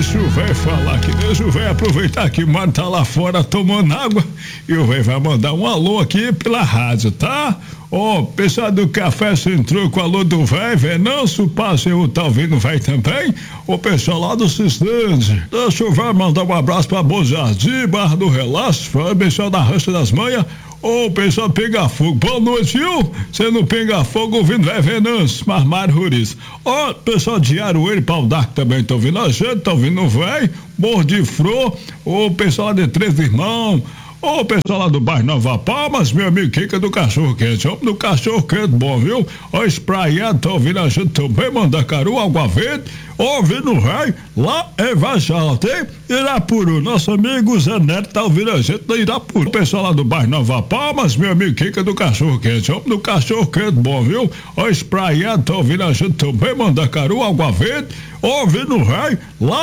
deixa o velho falar aqui, deixa o velho aproveitar que o mano tá lá fora tomando água e o velho vai mandar um alô aqui pela rádio, tá? Ó, pessoal do Café Sem Truco, alô do velho, Venâncio, Passeio tá ouvindo, vai também? O pessoal lá do Cisnande, deixa o velho mandar um abraço pra Bom Jardim, Barra do Relaxo, pessoal da Rancha das Manhas. Ô, pessoal, pega fogo. Boa noite, viu? Você não pega fogo ouvindo, vai Venâncio, Marmário Ruriz. Ó, pessoal de Aroeiro e Pau d'Arco também tá ouvindo a gente, tá ouvindo o velho, Morro de Fro, o pessoal lá de Três Irmãos, o pessoal lá do bairro Nova Palmas, meu amigo Kika do Cachorro Quente, homem do Cachorro Quente, bom, viu? Ó, Espraiado, tá ouvindo a gente também, Mandacaru, Água Verde, ouvindo o velho, lá em Vajal, tem Irapuru, nosso amigo Zé Neto tá ouvindo a gente da Irapuru. O pessoal lá do bairro Nova Palmas, meu amigo Kika do Cachorro Quente, homem do Cachorro Quente, bom, viu? Ó, Espraiado, tá ouvindo a gente também, Mandacaru, Água Verde, ouvindo o velho, lá